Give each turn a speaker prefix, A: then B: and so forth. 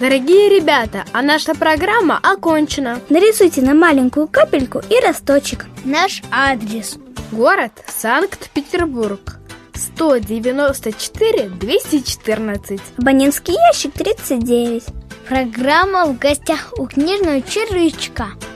A: Дорогие ребята, а наша программа окончена.
B: Нарисуйте на маленькую капельку и росточек.
C: Наш адрес:
A: город Санкт-Петербург, 194 214.
B: Абонентский ящик 39.
C: Программа «В гостях у книжного червячка».